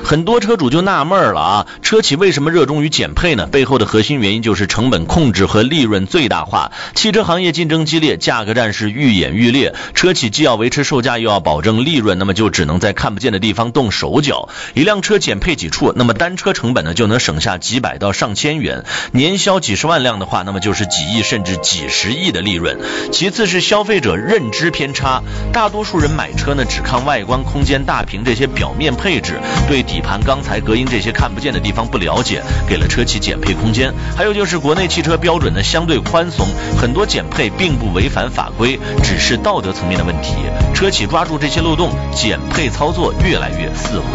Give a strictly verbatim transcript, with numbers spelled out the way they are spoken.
很多车主就纳闷了啊，车企为什么热衷于减配呢？背后的核心原因就是成本控制和利润最大化。汽车行业竞争激烈，价格战是愈演愈烈，车企既要维持售价又要保证利润，那么就只能在看不见的地方动手脚。一辆车减配几处，那么单车成本呢就能省下几百到上千元，年销几十万辆的话，那么就是几亿甚至几十亿的利润。其次是消费者认知偏差，大多数人买车呢只看外观、空间、大屏这些表面配置，对底盘、钢材、隔音这些看不见的地方不了解，给了车企减配空间。还有就是国内汽车标准呢相对宽松，很多减配并不违反法规，只是道德层面的问题。车企抓住这些漏洞，减配操作越来越似乎